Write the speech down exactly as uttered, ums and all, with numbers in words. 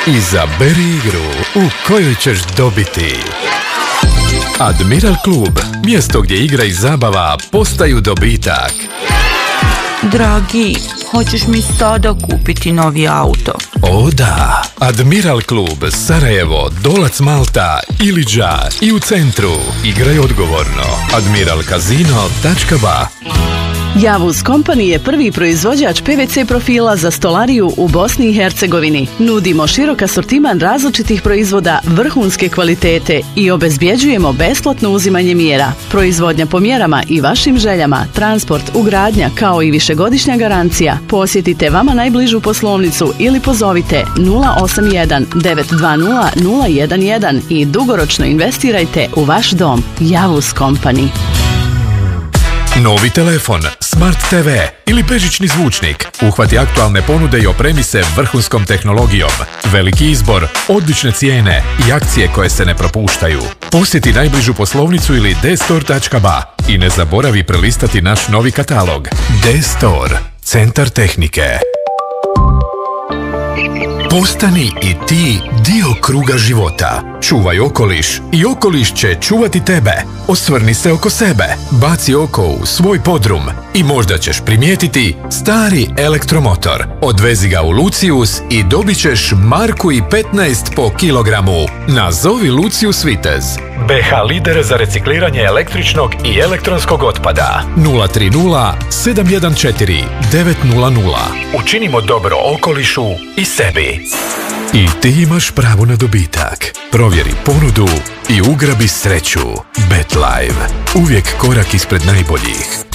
Izaberi igru u kojoj ćeš dobiti. Admiral klub, mjesto gdje igra i zabava postaju dobitak. Dragi, hoćeš mi sada kupiti novi auto? O da, Admiral klub, Sarajevo, Dolac Malta, Iliđa i u centru. Igraj odgovorno. admiral casino tačka ba. Javuz Company je prvi proizvođač P V C profila za stolariju u Bosni i Hercegovini. Nudimo širok asortiman različitih proizvoda vrhunske kvalitete i obezbjeđujemo besplatno uzimanje mjera. Proizvodnja po mjerama i vašim željama, transport, ugradnja kao i višegodišnja garancija. Posjetite vama najbližu poslovnicu ili pozovite nula osam jedan devet dva nula nula jedan jedan i dugoročno investirajte u vaš dom. Javuz Company. Novi telefon, Smart T V ili bežični zvučnik. Uhvati aktualne ponude i opremi se vrhunskom tehnologijom. Veliki izbor, odlične cijene i akcije koje se ne propuštaju. Posjeti najbližu poslovnicu ili d store tačka ba i ne zaboravi prelistati naš novi katalog. D-Store, centar tehnike. Postani i ti dio kruga života. Čuvaj okoliš i okoliš će čuvati tebe. Osvrni se oko sebe, baci oko u svoj podrum i možda ćeš primijetiti stari elektromotor. Odvezi ga u Lucius i dobit ćeš marku i petnaest po kilogramu. Nazovi Lucius Vitez. B H lider za recikliranje električnog i elektronskog otpada. nula tri nula sedam jedan četiri devet nula nula. Učinimo dobro okolišu i sebi. I ti imaš pravo na dobitak. Provjeri ponudu i ugrabi sreću. BetLive. Uvijek korak ispred najboljih.